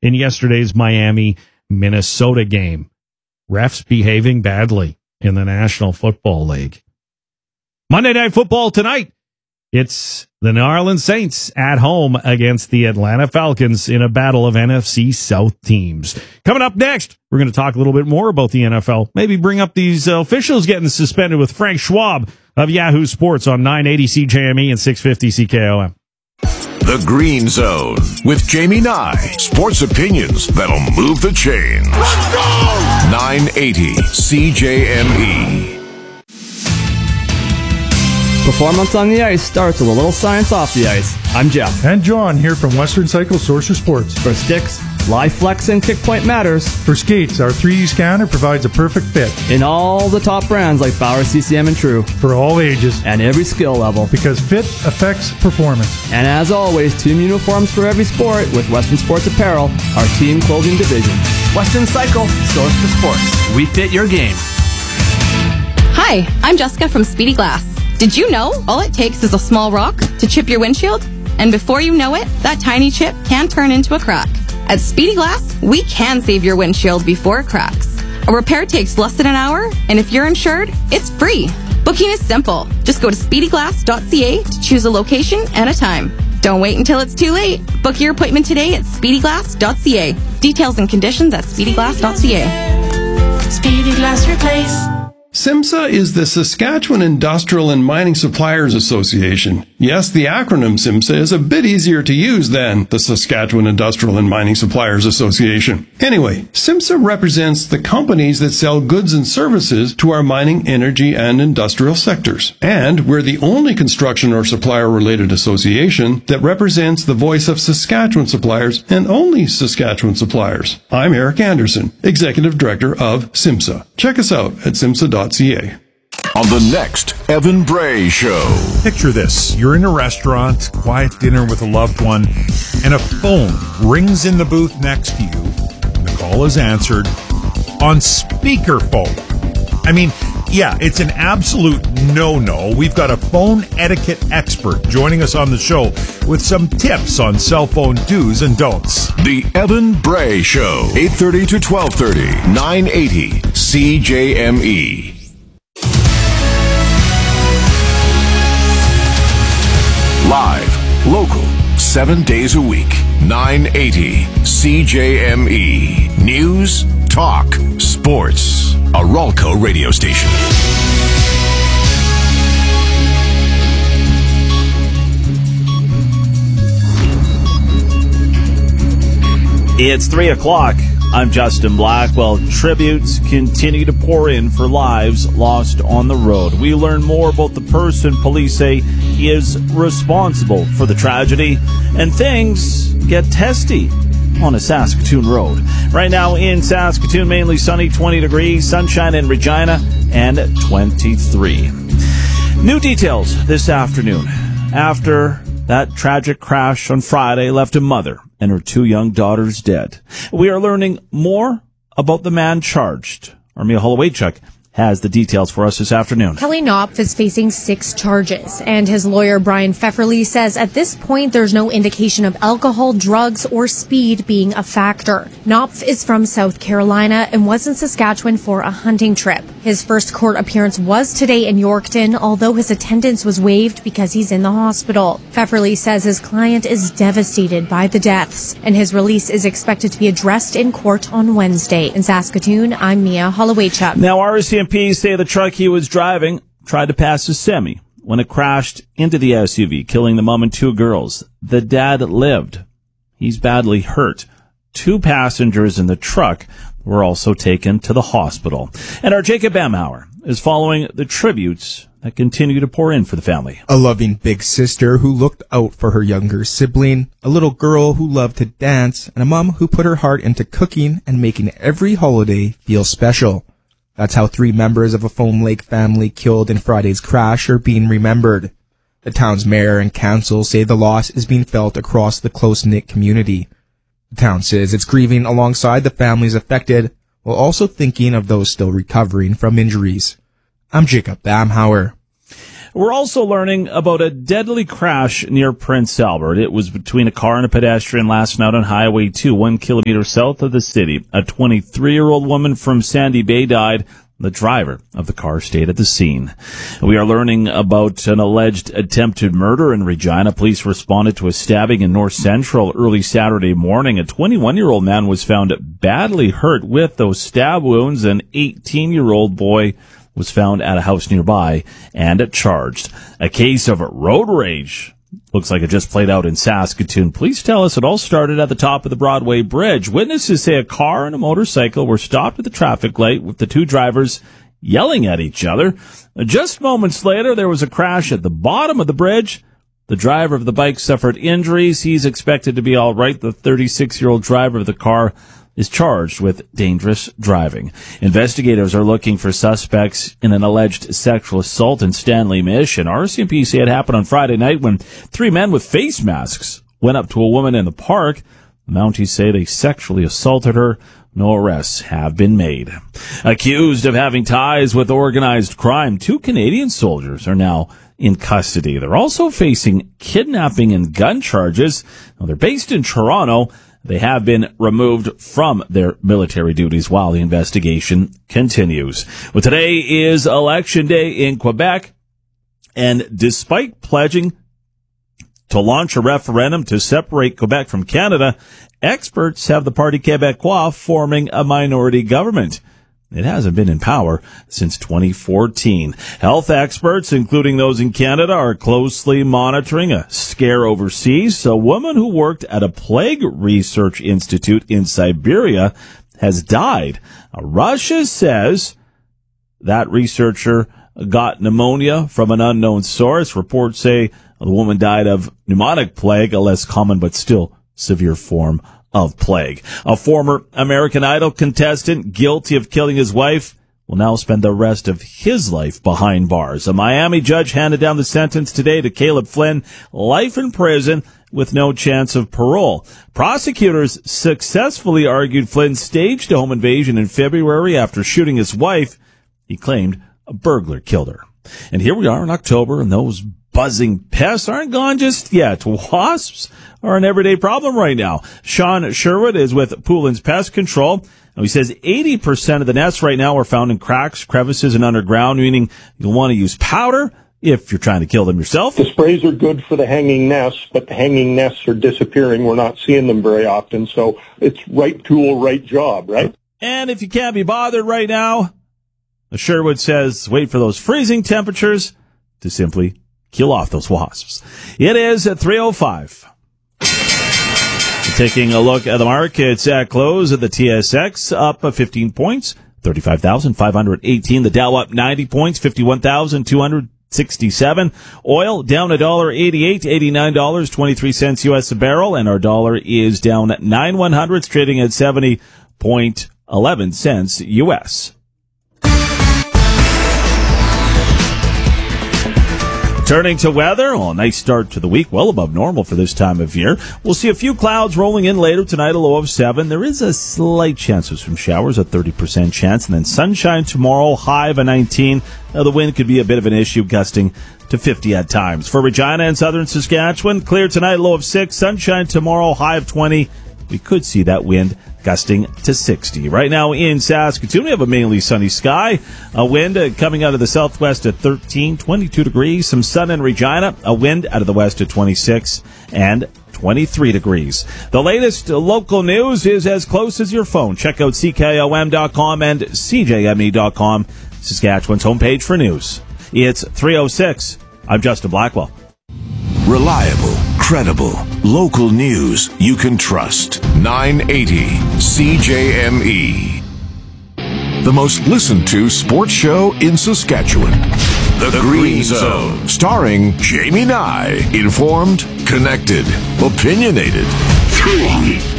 in yesterday's Miami-Minnesota game. Refs behaving badly in the National Football League. Monday Night Football tonight. It's the New Orleans Saints at home against the Atlanta Falcons in a battle of NFC South teams. Coming up next, we're going to talk a little bit more about the NFL. Maybe bring up these officials getting suspended with Frank Schwab of Yahoo Sports on 980 CJME and 650 CKOM. The Green Zone with Jamie Nye. Sports opinions that'll move the chains. Let's go! 980 CJME. Performance on the ice starts with a little science off the ice. I'm Jeff. And John here from Western Cycle Source of Sports. For sticks, live flex and kick point matters. For skates, our 3D scanner provides a perfect fit. In all the top brands like Bauer, CCM, and True. For all ages. And every skill level. Because fit affects performance. And as always, team uniforms for every sport with Western Sports Apparel, our team clothing division. Western Cycle Source for Sports. We fit your game. Hi, I'm Jessica from Speedy Glass. Did you know all it takes is a small rock to chip your windshield? And before you know it, that tiny chip can turn into a crack. At Speedy Glass, we can save your windshield before it cracks. A repair takes less than an hour, and if you're insured, it's free. Booking is simple. Just go to speedyglass.ca to choose a location and a time. Don't wait until it's too late. Book your appointment today at speedyglass.ca. Details and conditions at speedyglass.ca. Speedy Glass Replace. SIMSA is the Saskatchewan Industrial and Mining Suppliers Association. Yes, the acronym SIMSA is a bit easier to use than the Saskatchewan Industrial and Mining Suppliers Association. Anyway, SIMSA represents the companies that sell goods and services to our mining, energy, and industrial sectors. And we're the only construction or supplier-related association that represents the voice of Saskatchewan suppliers and only Saskatchewan suppliers. I'm Eric Anderson, Executive Director of SIMSA. Check us out at simsa.ca. On the next Evan Bray Show. Picture this. You're in a restaurant, quiet dinner with a loved one, and a phone rings in the booth next to you. And the call is answered on speakerphone. I mean, yeah, it's an absolute no-no. We've got a phone etiquette expert joining us on the show with some tips on cell phone do's and don'ts. The Evan Bray Show, 8:30 to 12:30, 980 CJME. Live, local, 7 days a week, 980 CJME. News, talk, sports. A Ralco radio station. It's 3 o'clock. I'm Justin Blackwell. Tributes continue to pour in for lives lost on the road. We learn more about the person police say is responsible for the tragedy, and things get testy on a Saskatoon road. Right now in Saskatoon, mainly sunny, 20 degrees, sunshine in Regina, and 23. New details this afternoon. After that tragic crash on Friday left a mother and her 2 young daughters dead, we are learning more about the man charged. Armia Holowaychuk has the details for us this afternoon. Kelly Knopf is facing 6 charges, and his lawyer Brian Pfefferly says at this point there's no indication of alcohol, drugs, or speed being a factor. Knopf is from South Carolina and was in Saskatchewan for a hunting trip. His first court appearance was today in Yorkton, although his attendance was waived because he's in the hospital. Pfefferly says his client is devastated by the deaths, and his release is expected to be addressed in court on Wednesday. In Saskatoon, I'm Mia Holowaychuk. Now, RCMP say the truck he was driving tried to pass a semi when it crashed into the SUV, killing the mom and 2 girls. The dad lived. He's badly hurt. 2 passengers in the truck were also taken to the hospital. And our Jacob Amhauer is following the tributes that continue to pour in for the family. A loving big sister who looked out for her younger sibling, a little girl who loved to dance, and a mom who put her heart into cooking and making every holiday feel special. That's how 3 members of a Foam Lake family killed in Friday's crash are being remembered. The town's mayor and council say the loss is being felt across the close-knit community. The town says it's grieving alongside the families affected, while also thinking of those still recovering from injuries. I'm Jacob Amhauer. We're also learning about a deadly crash near Prince Albert. It was between a car and a pedestrian last night on Highway 2, 1 kilometer south of the city. A 23-year-old woman from Sandy Bay died. The driver of the car stayed at the scene. We are learning about an alleged attempted murder in Regina. Police responded to a stabbing in North Central early Saturday morning. A 21-year-old man was found badly hurt with those stab wounds. An 18-year-old boy was found at a house nearby and charged. A case of road rage looks like it just played out in Saskatoon. Police tell us it all started at the top of the Broadway Bridge. Witnesses say a car and a motorcycle were stopped at the traffic light with the two drivers yelling at each other. Just moments later, there was a crash at the bottom of the bridge. The driver of the bike suffered injuries. He's expected to be all right. The 36-year-old driver of the car is charged with dangerous driving. Investigators are looking for suspects in an alleged sexual assault in Stanley Mission. RCMP say it happened on Friday night when three men with face masks went up to a woman in the park. The Mounties say they sexually assaulted her. No arrests have been made. Accused of having ties with organized crime, 2 Canadian soldiers are now in custody. They're also facing kidnapping and gun charges. Now, they're based in Toronto. They have been removed from their military duties while the investigation continues. Well, today is Election Day in Quebec, and despite pledging to launch a referendum to separate Quebec from Canada, experts have the Parti Québécois forming a minority government. It hasn't been in power since 2014. Health experts, including those in Canada, are closely monitoring a scare overseas. A woman who worked at a plague research institute in Siberia has died. Russia says that researcher got pneumonia from an unknown source. Reports say the woman died of pneumonic plague, a less common but still severe form of plague. A former American Idol contestant guilty of killing his wife will now spend the rest of his life behind bars. A Miami judge handed down the sentence today to Caleb Flynn, life in prison with no chance of parole. Prosecutors successfully argued Flynn staged a home invasion in February after shooting his wife. He claimed a burglar killed her. And here we are in October, and those buzzing pests aren't gone just yet. Wasps are an everyday problem right now. Sean Sherwood is with Poulin's Pest Control. And he says 80% of the nests right now are found in cracks, crevices, and underground, meaning you'll want to use powder if you're trying to kill them yourself. The sprays are good for the hanging nests, but the hanging nests are disappearing. We're not seeing them very often, so it's right tool, right job, right? And if you can't be bothered right now, Sherwood says wait for those freezing temperatures to simply kill off those wasps. It is at 3:05. Taking a look at the markets at close of the TSX, up 15 points, 35,518. The Dow up 90 points, 51,267. Oil down $1.88, $89.23 US a barrel, and our dollar is down at 9/100, trading at 70.11 cents US. Turning to weather, well, a nice start to the week, well above normal for this time of year. We'll see a few clouds rolling in later tonight, a low of 7. There is a slight chance of some showers, a 30% chance, and then sunshine tomorrow, high of a 19. Now, the wind could be a bit of an issue, gusting to 50 at times. For Regina and southern Saskatchewan, clear tonight, low of 6. Sunshine tomorrow, high of 20. We could see that wind gusting to 60. Right now in Saskatoon, we have a mainly sunny sky. A wind coming out of the southwest at 13, 22 degrees. Some sun in Regina. A wind out of the west at 26 and 23 degrees. The latest local news is as close as your phone. Check out CKOM.com and CJME.com, Saskatchewan's homepage for news. It's 3:06. I'm Justin Blackwell. Reliable, credible, local news you can trust. 980 CJME. The most listened to sports show in Saskatchewan. The Green Zone. Starring Jamie Nye. Informed, connected, opinionated. 3